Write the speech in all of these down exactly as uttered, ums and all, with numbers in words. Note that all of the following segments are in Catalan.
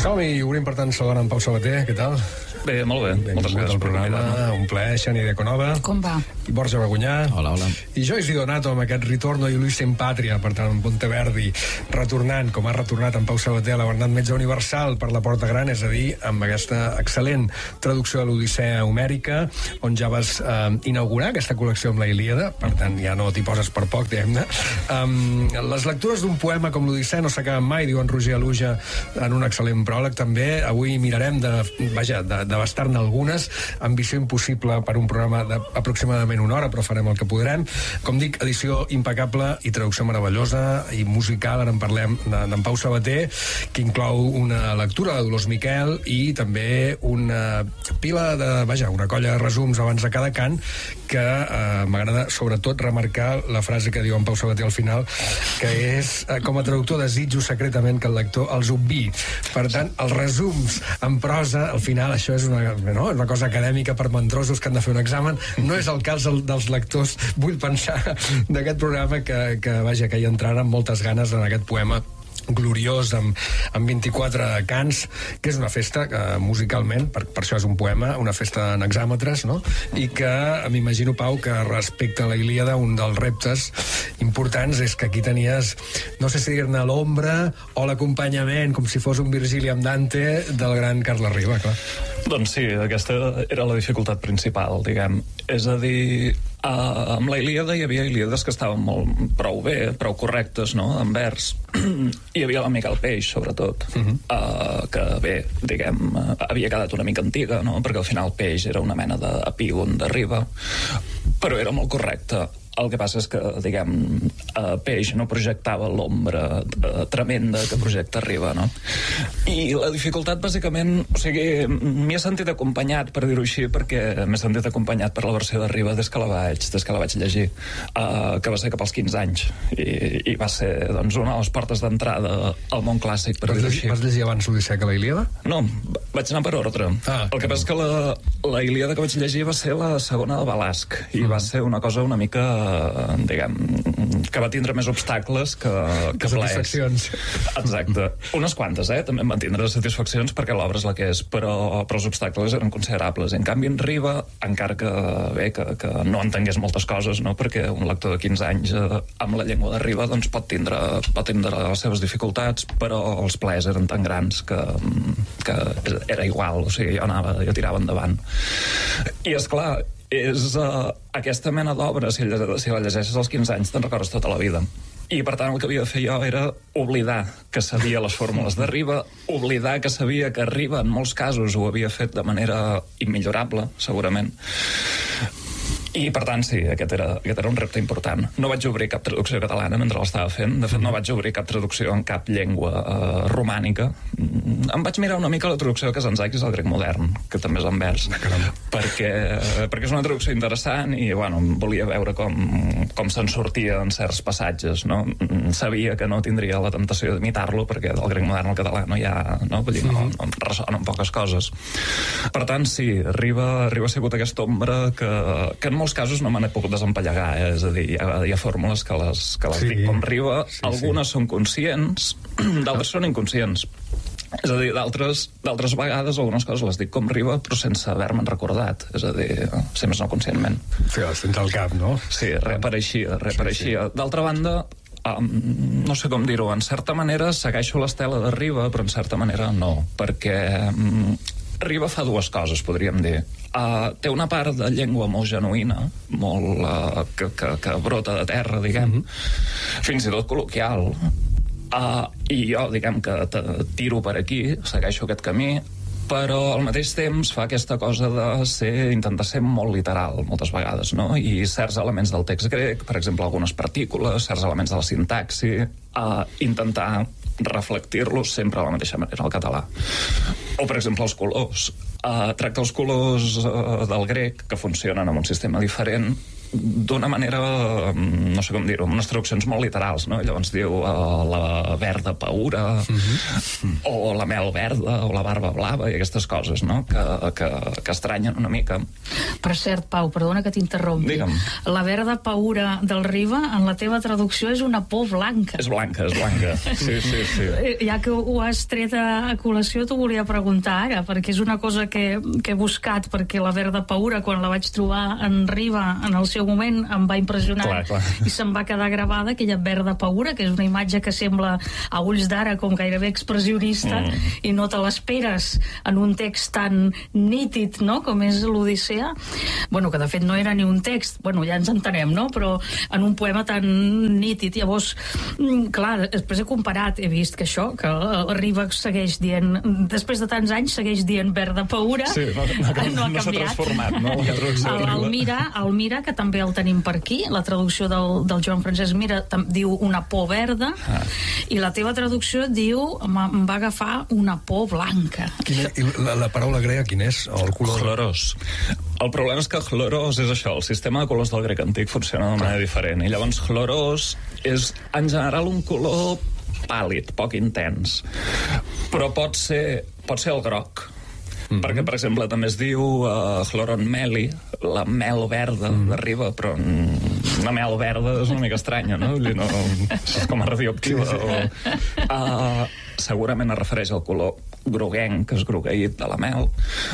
Som-hi, obrim per tant saludant en Pau Sabater, què tal? Bé, molt bé. Moltes gràcies per programa, un plaer, Xani de Conova. Com va? I Borja Bagunyà. Hola, hola. I Joyce Di Donato amb aquest Ritorno i Luis en Pàtria, per tant, en Monteverdi, retornant, com ha retornat en Pau Sabater a la Bernat Metge Universal per la Porta Gran, és a dir, amb aquesta excel·lent traducció de l'Odissea Homèrica, on ja vas eh, inaugurar aquesta col·lecció amb la Ilíada, per tant, ja no t'hi poses per poc, diguem-ne. Um, les lectures d'un poema com l'Odissea no s'acaben mai, diu en Roger Aluja en un excel·lent pròleg, també. Avui mirarem de, vaja, de, de bastar-ne algunes. Ambició impossible per un programa d'aproximadament una hora, però farem el que podrem. Com dic, edició impecable i traducció meravellosa i musical. Ara en parlem d'en Pau Sabater, que inclou una lectura de Dolors Miquel i també una pila de, vaja, una colla de resums abans de cada cant, que eh, m'agrada sobretot remarcar la frase que diu en Pau Sabater al final, que és, eh, com a traductor desitjo secretament que el lector els obvi. Per tant, els resums en prosa, al final això és una, no? una cosa acadèmica per mandrosos que han de fer un examen. No és el cas del, dels lectors, vull pensar, d'aquest programa que, que, vaja, que hi entraran amb moltes ganes en aquest poema gloriós, amb, amb vint-i-quatre cants, que és una festa que musicalment, per, per això és un poema, una festa en hexàmetres, no? I que m'imagino, Pau, que respecte a la Ilíada, un dels reptes importants és que aquí tenies, no sé si dir-ne l'ombra o l'acompanyament, com si fos un Virgili amb Dante, del gran Carles Riba, clar. Doncs sí, aquesta era la dificultat principal, diguem. És a dir, uh, amb la Ilíada hi havia Ilíades que estaven molt prou bé, prou correctes, no?, en vers. Hi havia la Miquel Peix, sobretot, uh-huh. uh, que bé, diguem, uh, havia quedat una mica antiga, no?, perquè al final Peix era una mena d'epígon de Riba, però era molt correcte. El que passa és que, diguem, eh, Peix no projectava l'ombra eh, tremenda que projecta Riba, no? I la dificultat, bàsicament, o sigui, m'hi he sentit acompanyat, per dir-ho així, perquè m'he sentit acompanyat per la versió de Riba des que la vaig, des que la vaig llegir, eh, que va ser cap als quinze anys, i, i va ser, doncs, una de les portes d'entrada al món clàssic, per dir-ho així. Vas llegir abans l'Odissea que la Ilíada? No, vaig anar per ordre. Ah, el que passa és que la, la Ilíada que vaig llegir va ser la segona de Balasc, i mm. va ser una cosa una mica, diguem, que va tindre més obstacles que, que satisfaccions. Exacte. Unes quantes, eh? També van tindre satisfaccions perquè l'obra és la que és, però, però els obstacles eren considerables. En canvi, en Riba, encara que, bé, que, que no entengués moltes coses, no?, perquè un lector de quinze anys eh, amb la llengua de Riba doncs pot tindre, pot tindre les seves dificultats, però els plaers eren tan grans que, que era igual, o sigui, jo anava, jo tirava endavant. I, esclar, és uh, aquesta mena d'obra, si, si la llegeixes als quinze anys, te'n recordes tota la vida. I, per tant, el que havia de fer jo era oblidar que sabia les fórmules de Riba, oblidar que sabia que Riba, en molts casos, ho havia fet de manera immillorable, segurament. I, per tant, sí, aquest era, aquest era un repte important. No vaig obrir cap traducció catalana mentre l'estava fent. De fet, no vaig obrir cap traducció en cap llengua uh, romànica. Em vaig mirar una mica la traducció de Kazantzakis al grec modern, que també és en vers, perquè, perquè és una traducció interessant i, bueno, volia veure com, com se'n sortia en certs passatges, no? Sabia que no tindria la temptació d'imitar-lo, perquè del grec modern al català no hi ha, no? Vull dir, no, no em ressonen poques coses. Per tant, sí, Riba, Riba ha sigut aquesta ombra que, que en molts casos no me n'he pogut desempallegar, eh? És a dir, hi ha, hi ha fórmules que les, que les sí, dic com Riba, sí, algunes sí. són conscients, d'altres són inconscients. És a dir, d'altres d'altres vegades algunes coses les dic com Riba, però sense haver-me'n recordat, és a dir, ser més no conscientment. Sí, les tens al cap, no? Sí, reapareixia, reapareixia. Sí, sí. D'altra banda, um, no sé com dir-ho, en certa manera segueixo l'estela de Riba, però en certa manera no, perquè um, Riba fa dues coses, podríem dir. Uh, té una part de llengua molt genuïna, molt, uh, que, que, que brota de terra, diguem, mm-hmm. fins i tot col·loquial, uh, i jo, diguem, que tiro per aquí, segueixo aquest camí, però al mateix temps fa aquesta cosa de ser, intentar ser molt literal moltes vegades, no? I certs elements del text grec, per exemple algunes partícules, certs elements de la sintaxi, uh, intentar reflectir-los sempre de la mateixa manera al català. O, per exemple, els colors. Uh, tracta els colors uh, del grec, que funcionen amb un sistema diferent, d'una manera, no sé com dir-ho, amb unes traduccions molt literals, no? Llavors diu uh, la verda paura, uh-huh. o la mel verda, o la barba blava, i aquestes coses, no? Que, que, que estranyen una mica. Per cert, Pau, perdona que t'interrompi. Digue'm. La verda paura del Riba, en la teva traducció, és una por blanca. És blanca, és blanca. Sí, sí, sí. Ja que ho has tret a col·lació, t'ho volia preguntar ara, perquè és una cosa que, que he buscat, perquè la verda paura, quan la vaig trobar en Riba, en el seu moment, em va impressionar, clar, clar. i se'm va quedar gravada aquella verda paura, que és una imatge que sembla a ulls d'ara com gairebé expressionista, mm. i no te l'esperes en un text tan nítid, no?, com és l'Odissea. Bueno, que de fet no era ni un text, bueno, ja ens entenem, no?, però en un poema tan nítid. Llavors, clar, després he comparat, he vist que això, que el Riba segueix dient, després de tants anys, segueix dient verda paura. Sí, no, no, no, no, no s'ha transformat, no? El Mira, el Mira, que també el tenim per aquí, la traducció del, del Joan Francesc Mira tam, diu una por verda, ah. i la teva traducció diu em va agafar una por blanca. Quina, la, la paraula grega quin és? El color? Chlorós. El problema és que chlorós és això, el sistema de colors del grec antic funciona de manera diferent, i llavors chlorós és en general un color pàl·lid, poc intens, però pot ser, pot ser el groc. Mm-hmm. Perquè, per exemple, també es diu uh, chloron meli, la mel verda mm-hmm. d'arriba, però una mel verda és una mica estranya, no? no és com a radioactiva. Sí, sí. O, uh, segurament es refereix al color groguenc, que és grogueït de la mel.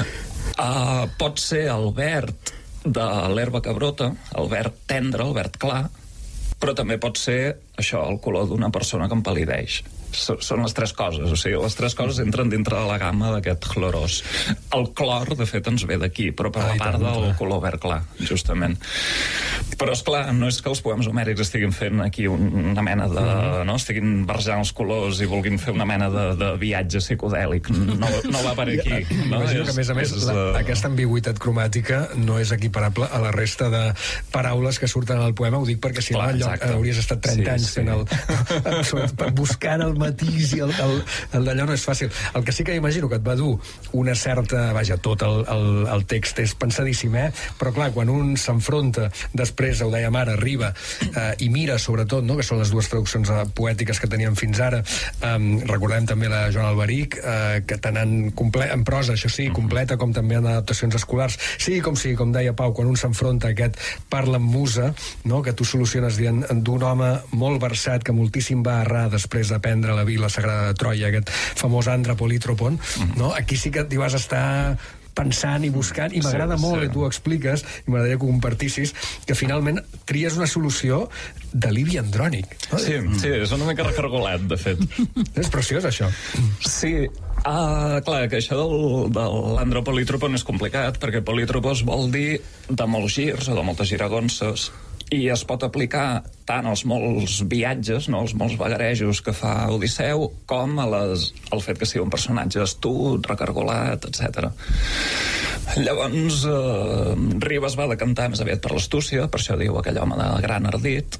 Uh, pot ser el verd de l'herba que brota, el verd tendre, el verd clar, però també pot ser això, el color d'una persona que empal·lideix. Són les tres coses, o sigui, les tres coses entren dintre de la gamma d'aquest chlorós. El clor, de fet, ens ve d'aquí, però per la part del color verd clar, justament. Però, esclar, no és que els poemes homèrics estiguin fent aquí una mena de... no? Estiguin barrejant els colors i vulguin fer una mena de, de viatge psicodèlic. No, no va per aquí. No? Imagino que, a més a més, la, aquesta ambigüitat cromàtica no és equiparable a la resta de paraules que surten al poema, ho dic perquè si clar, no, lloc, hauries estat trenta anys fent el... buscant el matís i el, el, el d'allò no és fàcil. El que sí que imagino que et va dur una certa... Vaja, tot el, el, el text és pensadíssim, eh? Però clar, quan un s'enfronta, després, ho dèiem ara, arriba eh, i mira, sobretot, no?, que són les dues traduccions eh, poètiques que teníem fins ara, eh, recordem també la Joan Alberic, eh, que tant en, comple en prosa, això sí, completa, com també en adaptacions escolars. Sí, com sí, com deia Pau, quan un s'enfronta a aquest parla amb musa, no?, que tu soluciones dient d'un home molt versat, que moltíssim va errar després d'aprendre la vila sagrada de Troia, aquest famós Andra Politropon, no? Aquí sí que t'hi vas estar pensant i buscant, i m'agrada sí, molt sí. que tu ho expliques, i m'agradaria que ho compartissis, que finalment tries una solució de Livi andrònic. No? Sí, sí, és una mica recargolat, de fet. És preciós, això. Sí, uh, clar, que això del, de l'andropolitropon és complicat, perquè politropos vol dir de molts girs o de moltes giragonses, i es pot aplicar tant als molts viatges, no, als molts vagarejos que fa Odisseu, com a les, al fet que sigui un personatge astut, recargolat, etcètera. Llavors, eh, Ribes va decantar més aviat per l'astúcia, per això diu aquell home de gran ardit.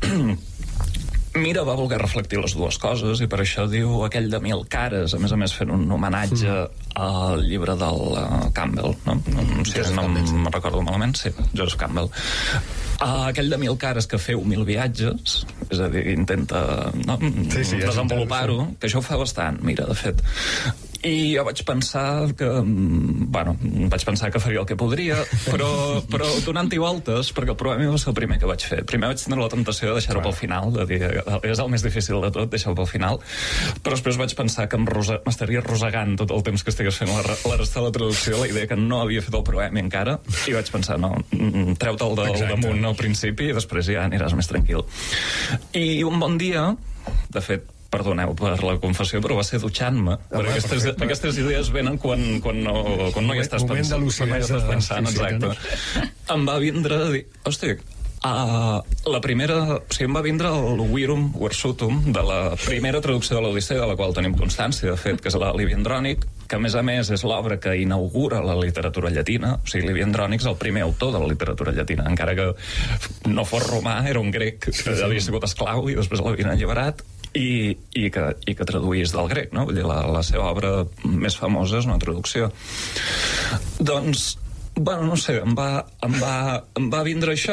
Mira va voler reflectir les dues coses, i per això diu aquell de mil cares, a més a més fent un homenatge mm. al llibre del uh, Campbell, no? no si no em recordo malament, sí, Joseph Campbell. Uh, aquell de mil cares que feu mil viatges, és a dir, intenta no, sí, sí, desenvolupar-ho, que això ho fa bastant, mira, de fet. I jo vaig pensar que... Bueno, vaig pensar que faria el que podria, però, però donant-hi voltes, perquè el poema va ser el primer que vaig fer. Primer vaig tenir la tentació de deixar-ho pel final, de dir, és el més difícil de tot, deixar-ho pel final, però després vaig pensar que m'estaria rosegant tot el temps que estigués fent la, la resta de la traducció, la idea que no havia fet el poema encara, i vaig pensar, no, treu-te'l del damunt al principi i després ja aniràs més tranquil. I un bon dia, de fet, perdoneu per la confessió, però va ser dutxant-me. Ah, perquè aquestes, aquestes idees venen quan, quan, no, quan no hi estàs pensant. Quan no hi estàs pensant, exacte. Em va vindre a dir, hosti, uh, la primera... O sigui, em va vindre el Virum Versutum de la primera traducció de l'Odissea, de la qual tenim constància, de fet, que és la Livi Andrònic, que a més a més és l'obra que inaugura la literatura llatina. O sigui, Livi Andrònic és el primer autor de la literatura llatina, encara que no fos romà, era un grec que havia sigut esclau i després l'havien alliberat. I, i, que, i que traduís del grec, no? Vull dir, la, la seva obra més famosa és una traducció. Doncs, bueno, no sé, em va, em va, em va vindre això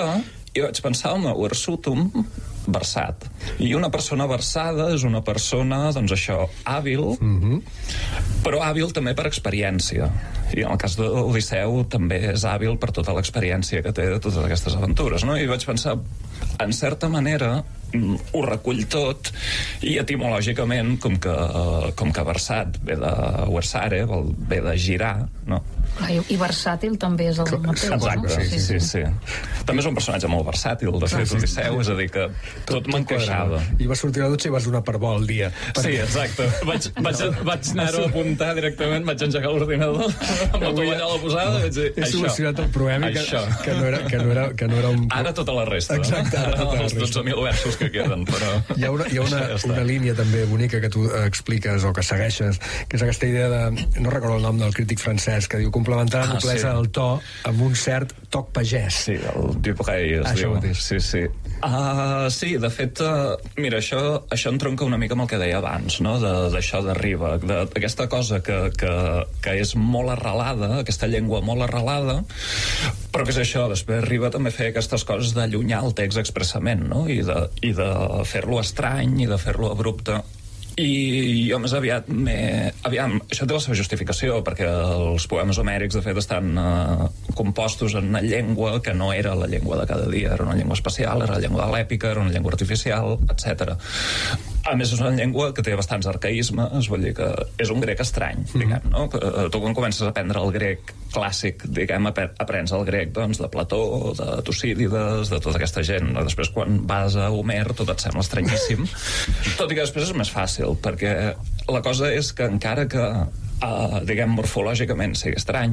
i vaig pensar, home, Ursutum versat. I una persona versada és una persona, doncs això, hàbil, mm-hmm. però hàbil també per experiència. I en el cas d'Odisseu també és hàbil per tota l'experiència que té de totes aquestes aventures, no? I vaig pensar, en certa manera, ho recull tot, i etimològicament, com que, com que versat ve de versare, ve de girar, no? I, i versàtil també és el mateix. Exacte, no? sí, sí, sí, sí. També és un personatge molt versàtil, de fet, Odisseu, és a dir, que tot m'encaixava. I vas sortir a la dutxa i vas donar per bo el dia. Sí, exacte. Vaig, vaig, vaig anar-ho a apuntar directament, vaig engegar l'ordinador, amb la tovallada posada, i vaig dir, he solucionat el problema que, que, no era, que, no era, que no era un... Ara tota la resta. Exacte. Ara els dotze mil versos que queden, però... Hi ha una, hi ha una, una línia també bonica que tu expliques o que segueixes, que és aquesta idea de... No recordo el nom del crític francès, que diu complementar la noblesa ah, sí. del to amb un cert toc pagès. Sí, el Dupuy es Això diu. Mateix. Sí, sí. Uh, sí, de fet, uh, mira, això, això entronca una mica amb el que deia abans, no? D'això de Riba, d'aquesta cosa que, que, que és molt arrelada, aquesta llengua molt arrelada, però que és això, després Riba també feia aquestes coses d'allunyar el text expressament, no? I de, i de fer-lo estrany, i de fer-lo abrupte. I jo més aviat m'he... Aviam, això té la seva justificació, perquè els poemes homèrics, de fet, estan uh, compostos en una llengua que no era la llengua de cada dia, era una llengua especial, era la llengua de l'èpica, era una llengua artificial, etcètera. A més, és una llengua que té bastants arcaïsmes, vull dir que és un grec estrany, diguem, no? Tu quan comences a aprendre el grec clàssic, diguem, aprens el grec, doncs, de Plató, de Tucídides, de tota aquesta gent. Després, quan vas a Homer, tot et sembla estranyíssim. Tot i que després és més fàcil, perquè la cosa és que encara que, uh, diguem, morfològicament sigui estrany,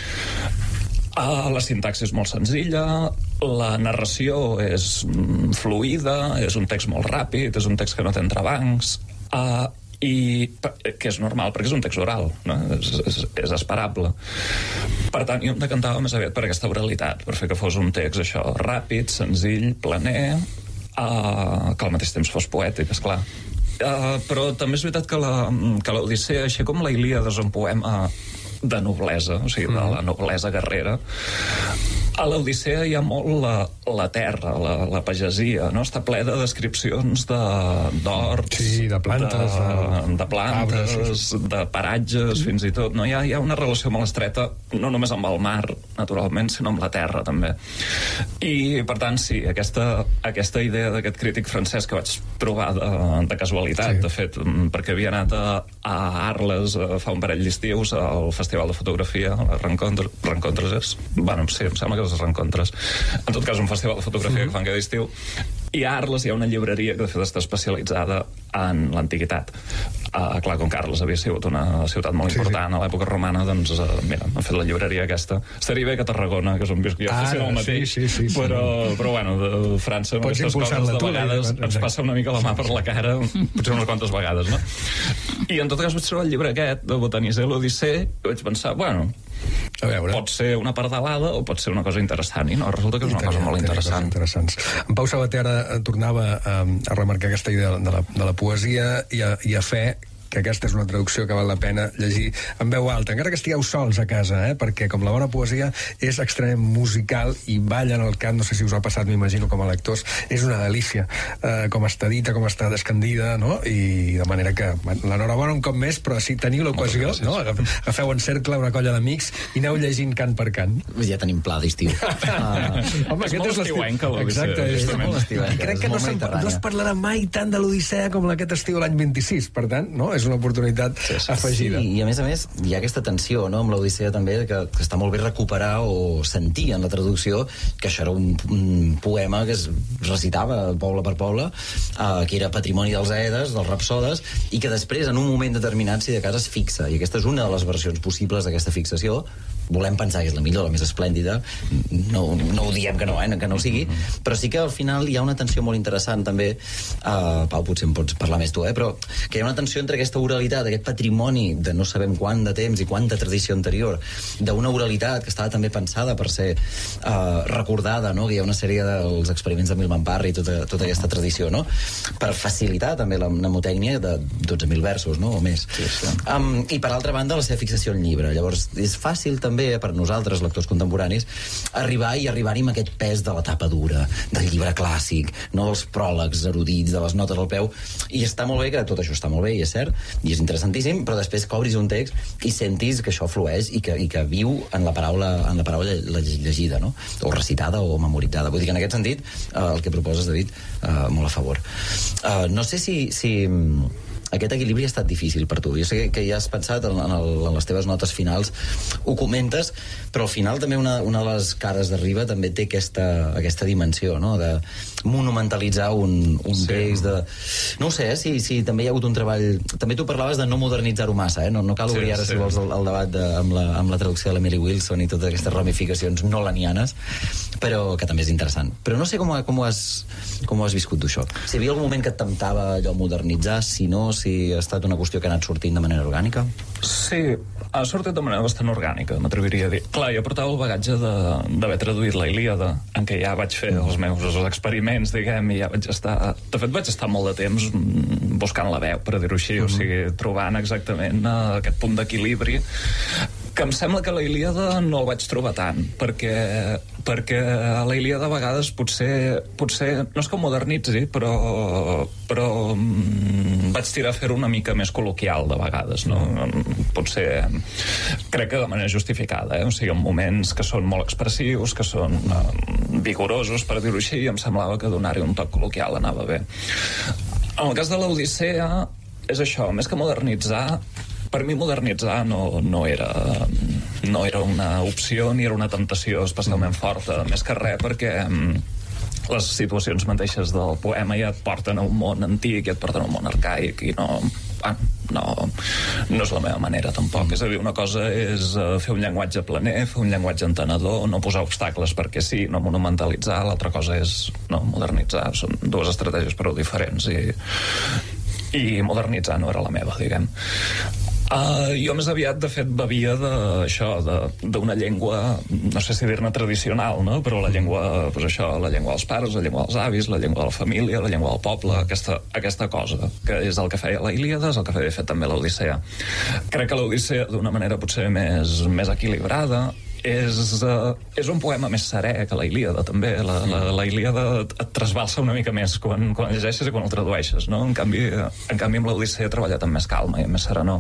uh, la sintaxi és molt senzilla, la narració és mm, fluida, és un text molt ràpid, és un text que no té entrebancs, uh, i que és normal, perquè és un text oral, no? és, és, és esperable. Per tant, jo em decantava més aviat per aquesta oralitat, per fer que fos un text això ràpid, senzill, planer, uh, que al mateix temps fos poètic, esclar. Uh, però també és veritat que la, que l'Odissea, així com la Ilíada és un poema de noblesa, o sigui, de la noblesa guerrera, a l'Odissea hi ha molt la, la terra, la, la pagesia, no? Està ple de descripcions d'horts, sí, de plantes, de, de plantes, arbres, de paratges, mm. fins i tot. No? Hi, ha, hi ha una relació molt estreta, no només amb el mar, naturalment, sinó amb la terra, també. I, per tant, sí, aquesta, aquesta idea d'aquest crític francès que vaig trobar de, de casualitat, sí. de fet, perquè havia anat a, a Arles a fa un parell d'estius al Festival de Fotografia, a Rencontres, Rencontres, bueno, sí, em sembla que les rencontres. En tot cas, un festival de fotografia mm. que fan cada estiu. I a Arles hi ha una llibreria que de fet està especialitzada en l'antiguitat. Uh, clar, com que Arles havia sigut una ciutat molt sí, important sí. a l'època romana, doncs, uh, mira, han fet la llibreria aquesta. Estaria bé que Tarragona, que és on visc jo, ah, fessin el mateix, sí, sí, sí, però, sí. però bueno, de França, amb aquestes coses de vegades tu, ens passa una mica la mà per la cara, potser unes quantes vegades, no? I en tot cas vaig trobar el llibre aquest, de Botaniser l'Odissea, i vaig pensar, bueno, a veure. Pot ser una pardalada o pot ser una cosa interessant, i no, resulta que és una tenia, cosa molt interessant. Interessants. En Pau Sabater tornava a, a remarcar aquesta idea de la, de la poesia i a, i a fer que aquesta és una traducció que val la pena llegir en veu alta, encara que estigueu sols a casa, eh? Perquè com la bona poesia és extremadament musical i balla en el cant, no sé si us ha passat, m'imagino, com a lectors, és una delícia, eh, com està dita, com està descandida, no? I de manera que, bueno, l'enhorabona un cop més, però si teniu l'ocasió, no? Agafeu en cercle una colla d'amics i aneu llegint cant per cant. Ja tenim pla d'estiu. Uh, Home, és molt estiuenca, exacte, és, és molt estiuenca. I crec que no, no es parlarà mai tant de l'Odissea com aquest estiu l'any vint-i-sis, per tant, no? És una oportunitat sí, sí. afegida. Sí, i a més a més hi ha aquesta tensió, no?, amb l'Odissea també, que, que està molt bé recuperar o sentir en la traducció que això era un, un poema que es recitava poble per poble, eh, que era patrimoni dels Aedes, dels Rapsodes, i que després en un moment determinat si de casa es fixa, i aquesta és una de les versions possibles d'aquesta fixació. Volem pensar que és la millor, la més esplèndida, no, no ho diem que no, eh, que no ho sigui, però sí que al final hi ha una tensió molt interessant també, uh, Pau, potser em pots parlar més tu, eh, però que hi ha una tensió entre aquesta oralitat, aquest patrimoni de no sabem quant de temps i quanta tradició anterior, d'una oralitat que estava també pensada per ser uh, recordada, no?, que hi ha una sèrie dels experiments de Milman Parry i tota, tota aquesta tradició, no?, per facilitar també la mnemotècnia de dotze mil versos, no?, o més. Sí, sí. Um, I per altra banda la seva fixació en llibre, llavors és fàcil també també, per nosaltres, lectors contemporanis, arribar i arribar-hi amb aquest pes de la tapa dura, del llibre clàssic, no dels pròlegs erudits, de les notes al peu, i està molt bé que tot això està molt bé, i és cert, i és interessantíssim, però després que obris un text i sentis que això flueix i que, i que viu en la paraula, en la paraula llegida, no? O recitada o memoritzada. Vull dir que en aquest sentit, eh, el que proposes, David, eh, molt a favor. Eh, no sé si... si aquest equilibri ha estat difícil per tu. Jo sé que ja has pensat en, en, el, en les teves notes finals, ho comentes, però al final també una, una de les cares d'arriba també té aquesta, aquesta dimensió, no?, de monumentalitzar un, un sí. text, de... No ho sé, eh, si, si també hi ha hagut un treball... També tu parlaves de no modernitzar-ho massa, eh? No, no cal obrir sí, ara, sí. si vols, el, el debat de, amb, la, amb la traducció de l'Emily Wilson i totes aquestes ramificacions no lanianes, però que també és interessant. Però no sé com, com, ho, has, com ho has viscut, tu, això. Si hi havia algun moment que et temptava allò modernitzar, si no, si ha estat una qüestió que ha anat sortint de manera orgànica? Sí, ha sortit de manera bastant orgànica, m'atreviria a dir. Clar, jo portava el bagatge d'haver traduït la Ilíada, en què ja vaig fer els meus experiments, diguem, i ja vaig estar... De fet, vaig estar molt de temps buscant la veu, per dir-ho així, mm-hmm. o sigui, trobant exactament uh, aquest punt d'equilibri, que em sembla que a la Ilíada no el vaig trobar tant, perquè, perquè a la Ilíada a vegades potser, potser no és que modernitzi, però, però mm, vaig tirar a fer-ho una mica més col·loquial de vegades, no? Potser crec que de manera justificada, eh? O sigui, en moments que són molt expressius, que són eh, vigorosos, per dir-ho així, i em semblava que donar-hi un toc col·loquial anava bé. En el cas de l'Odissea és això, més que modernitzar, per mi modernitzar no, no, era, no era una opció ni era una temptació especialment forta, més que res perquè les situacions mateixes del poema ja et porten a un món antic, ja et porten a un món arcaic i no, ah, no, no és la meva manera tampoc. És a dir, una cosa és fer un llenguatge planer, fer un llenguatge entenedor, no posar obstacles perquè sí, no monumentalitzar, l'altra cosa és no modernitzar, són dues estratègies prou diferents i, i modernitzar no era la meva, diguem. Uh, jo més aviat, de fet, bevia d'això, d'una llengua, no sé si dir-ne tradicional, no? Però la llengua, pues això, la llengua dels pares, la llengua dels avis, la llengua de la família, la llengua del poble, aquesta, aquesta cosa, que és el que feia la Ilíada, és el que feia fet també l'Odissea. Crec que l'Odissea, d'una manera potser més, més equilibrada, és, uh, és un poema més serè que la Ilíada, també. La, la, la Ilíada et trasbalsa una mica més quan, quan el llegeixes i quan el tradueixes, no? En canvi, en canvi amb l'Odissea he treballat amb més calma i amb més serenor.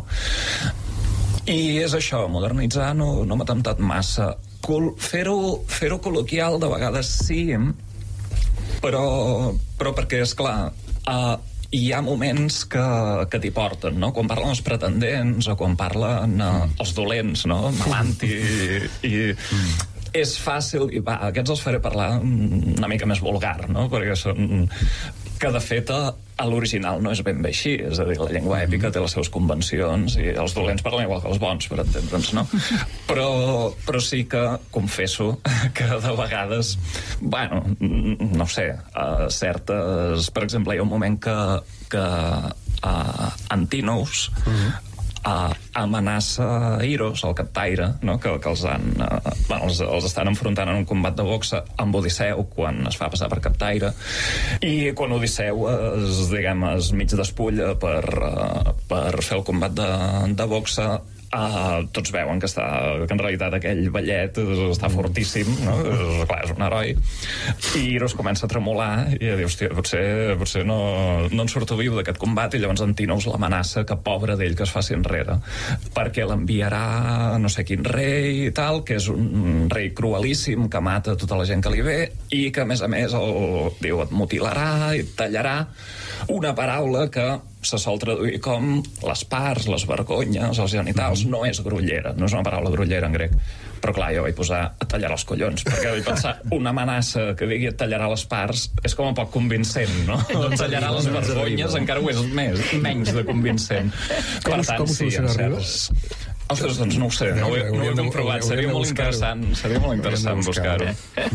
I és això, modernitzar no, no m'ha temptat massa. Fer-ho fer-ho col·loquial de vegades sí, però, però perquè, esclar, uh, hi ha moments que, que t'hi porten, no? Quan parlen els pretendents o quan parlen uh, els dolents, no? Melanti i... i és fàcil, i va, aquests els faré parlar una mica més vulgar, no? Perquè són... que de fet a, a l'original no és ben bé així, és a dir, la llengua èpica té les seves convencions i els dolents parlen igual que els bons, per entendre'ns, no? Però, però sí que confesso que de vegades, bueno, no sé, uh, certes... Per exemple, hi ha un moment que, que uh, Antinous uh-huh. Uh, amenaça Iros, el captaire, no? que, que els, han, uh, bueno, els, els estan enfrontant en un combat de boxa amb Odisseu quan es fa passar per captaire, i quan Odisseu es, diguem, es mig despulla per, uh, per fer el combat de, de boxa, Uh, tots veuen que, està, que en realitat aquell ballet està fortíssim, no? Clar, és un heroi, i Iros comença a tremolar i diu, hòstia, potser, potser no, no en surto viu d'aquest combat, i llavors Antinous l'amenaça que pobre d'ell que es faci enrere perquè l'enviarà no sé quin rei i tal, que és un rei cruelíssim que mata tota la gent que li ve i que a més a més el, diu, et mutilarà i et tallarà una paraula que se sol traduir com les parts, les vergonyes, els genitals. No és grollera, no és una paraula grollera en grec. Però clar, jo vaig posar et tallarà els collons, perquè vaig pensar una amenaça que digui et tallarà les parts és com un poc convincent, no? Et tallarà les vergonyes encara ho és més, menys de convincent. Per tant, sí, en certs... Ostres, doncs no ho sé, no ho he, no ho he comprovat, seria molt interessant, seria molt interessant buscar-ho.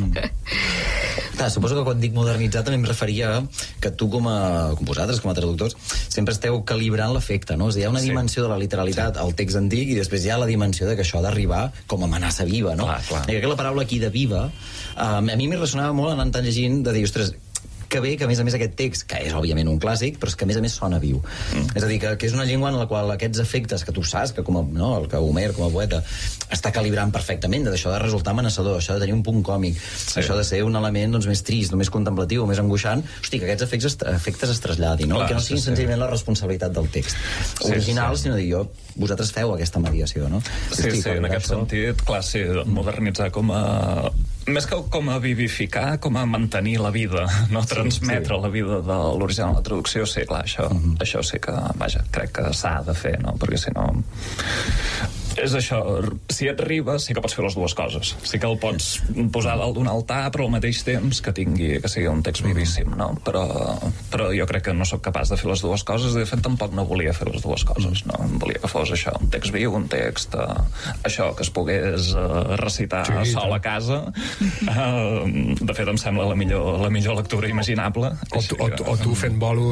Clar, suposo que quan dic modernitzar també em referia que tu com a, com vosaltres, com a traductors, sempre esteu calibrant l'efecte, no? És a dir, hi ha una sí. dimensió de la literalitat al text antic i després hi ha la dimensió de que això ha d'arribar com a amenaça viva, no? Clar, clar. I que la paraula aquí de viva, um, a mi m'hi ressonava molt anant tant llegint de dir, ostres, que bé que, a més a més, aquest text, que és, òbviament, un clàssic, però és que, a més a més, sona viu. Mm. És a dir, que, que és una llengua en la qual aquests efectes que tu saps, que com a, no, el que Homer, com a poeta, està calibrant perfectament, d'això de resultar amenaçador, això de tenir un punt còmic, sí. això de ser un element doncs, més trist, més contemplatiu, més angoixant, hosti, que aquests efectes, efectes es traslladin, no? Clar, que no siguin sí, senzillament sí. la responsabilitat del text sí, original, sí. sinó dir jo, vosaltres feu aquesta mediació, no? Sí, Hosti, sí, en aquest això... sentit, clar, sí, modernitzar com a... Més que com a vivificar, com a mantenir la vida, no transmetre sí, sí. la vida de l'original de la traducció, sí, clar, això, uh -huh. això sí que, vaja, crec que s'ha de fer, no? Perquè si no... És això, si et arriba, sí que pots fer les dues coses. Sí que el pots posar dalt d'un altar, però al mateix temps que tingui, que sigui un text vivíssim, no? Però, però jo crec que no sóc capaç de fer les dues coses, de fet tampoc no volia fer les dues coses, no? Volia que fos això, un text viu, un text, uh, això, que es pogués uh, recitar sí, sol a casa. Uh, de fet, em sembla la millor, la millor lectura imaginable. O tu, o, o tu fent bolo